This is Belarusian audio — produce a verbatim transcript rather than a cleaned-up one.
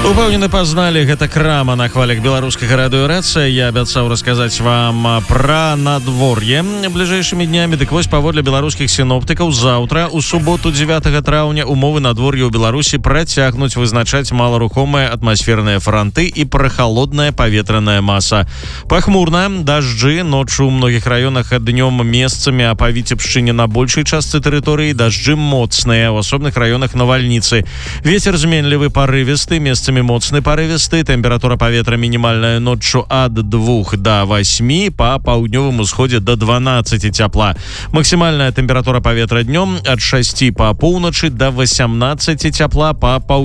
Упэўнены пазналі, гэта крама на хвалях беларускага радыёрацыя. Я абяцаў расказаць вам пра надвор'е бліжэйшымі днямі. Дык вось, паводле беларускіх сіноптыкаў, заўтра у суботу дзевятага траўня умовы надвор'я ў Беларусі працягнуць вызначаць маларухомыя атмасферныя франты і прахалодная паветраная маса. Пахмурна, дажджы, ноччу ў многіх раёнах, днём месцамі, а па Віцебшчыне на большай частцы тэрыторыі дажджы моцныя, у асобных раёнах навальніцы. Вецер зменлівы, парывісты, месцамі моцны парывісты, тэмпература паветра мінімальная ноччу ад двух да васьмі, па паўднёвым усходзе да дванаццаці цяпла. Максімальная тэмпература паветра днём ад шасці па поўначы да васямнаццаці цяпла, па паўднёвым